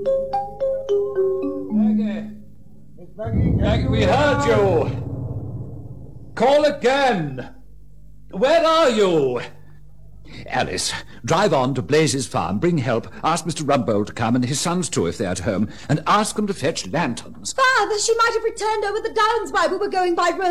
Maggie! Miss Maggie, Maggie, we heard you! Call again! Where are you? Alice, drive on to Blazes Farm, bring help, ask Mr. Rumbold to come and his sons too if they're at home, and ask them to fetch lanterns. Father, she might have returned over the downs while we were going by